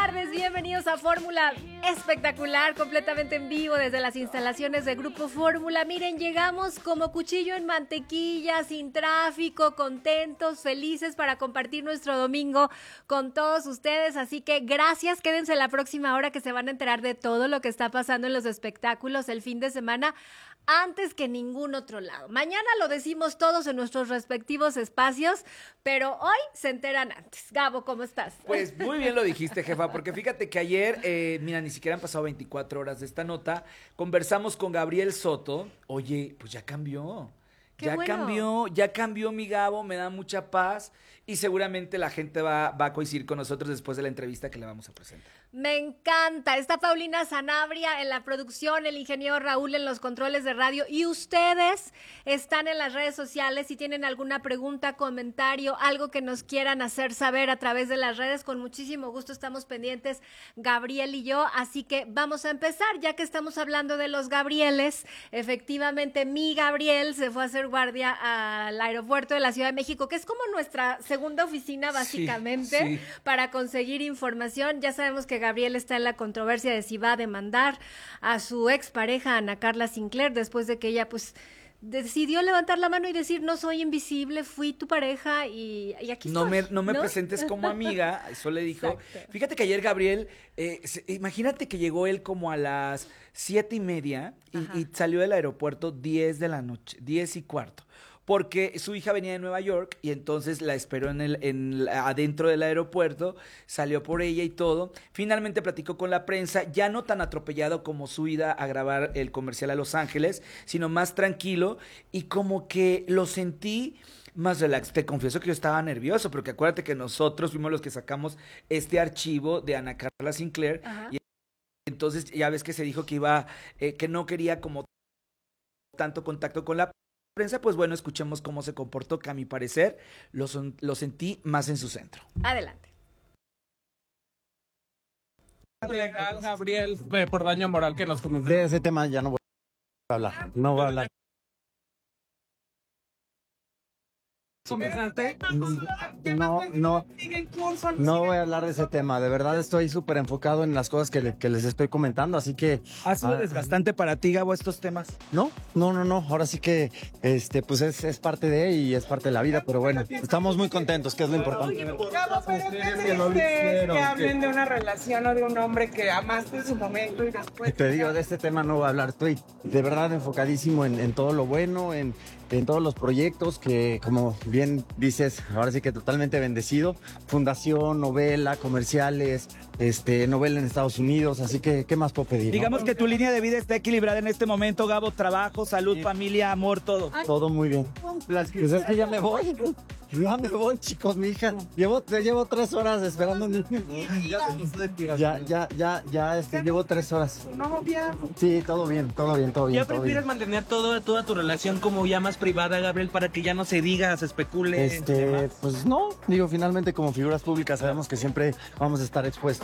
tardes, bienvenidos a Fórmula Espectacular, completamente en vivo desde las instalaciones de Grupo Fórmula. Miren, llegamos como cuchillo en mantequilla, sin tráfico, contentos, felices para compartir nuestro domingo con todos ustedes. Así que gracias, quédense la próxima hora que se van a enterar de todo lo que está pasando en los espectáculos el fin de semana antes que ningún otro lado. Mañana lo decimos todos en nuestros respectivos espacios, pero hoy se enteran antes. Gabo, ¿cómo estás? Pues muy bien lo dijiste, jefa, porque fíjate que ayer, mira, ni siquiera han pasado 24 horas de esta nota, conversamos con Gabriel Soto. Oye, pues ya cambió. Ya cambió mi Gabo, me da mucha paz y seguramente la gente va a coincidir con nosotros después de la entrevista que le vamos a presentar. Me encanta. Está Paulina Sanabria en la producción, el ingeniero Raúl en los controles de radio y ustedes están en las redes sociales. Si tienen alguna pregunta, comentario, algo que nos quieran hacer saber a través de las redes, con muchísimo gusto estamos pendientes, Gabriel y yo. Así que vamos a empezar, ya que estamos hablando de los Gabrieles. Efectivamente, mi Gabriel se fue a hacer guardia al aeropuerto de la Ciudad de México, que es como nuestra segunda oficina básicamente, sí. para conseguir información. Ya sabemos que Gabriel está en la controversia de si va a demandar a su expareja Ana Carla Sinclair después de que ella pues decidió levantar la mano y decir: no soy invisible, fui tu pareja y aquí estoy. No me presentes como amiga, eso le dijo. Exacto. Fíjate que ayer Gabriel, imagínate que llegó él como a las 7:30 y salió del aeropuerto 10 de la noche, 10:15. Porque su hija venía de Nueva York y entonces la esperó adentro del aeropuerto, salió por ella y todo. Finalmente platicó con la prensa, ya no tan atropellado como su ida a grabar el comercial a Los Ángeles, sino más tranquilo y como que lo sentí más relax. Te confieso que yo estaba nervioso, porque acuérdate que nosotros fuimos los que sacamos este archivo de Ana Carla Sinclair. Ajá. Y entonces ya ves que se dijo que que no quería como tanto contacto con la prensa. Pues bueno, escuchemos cómo se comportó, que a mi parecer lo sentí más en su centro. Adelante. Legal, Gabriel, por daño moral que nos comentó. De ese tema ya no voy a hablar. No voy a hablar. No voy a hablar de ese tema. De verdad estoy súper enfocado en las cosas que les estoy comentando, así que... ¿Ha sido desgastante para ti, Gabo, estos temas? No. Ahora sí que pues es parte de y es parte de la vida, pero bueno, estamos muy contentos, que es lo importante. Gabo, pero que hablen de una relación o de un hombre que amaste en su momento y después... Te digo, de este tema no voy a hablar. Estoy de verdad enfocadísimo en todo lo bueno, en todos los proyectos que, como bien dices, ahora sí que totalmente bendecido. Fundación, novela, comerciales, novela en Estados Unidos, así que, ¿qué más puedo pedir? Digamos que tu línea de vida está equilibrada en este momento, Gabo. Trabajo, salud, familia, amor, todo. Todo muy bien. Pues es que ya me voy. Ya me voy, chicos, mi hija. Llevo 3 horas esperando. Llevo 3 horas. Novia. Sí, todo bien. ¿Ya prefieres mantener toda tu relación como ya más privada, Gabriel, para que ya no se diga, se especule? Pues no, digo, finalmente como figuras públicas sabemos que siempre vamos a estar expuestos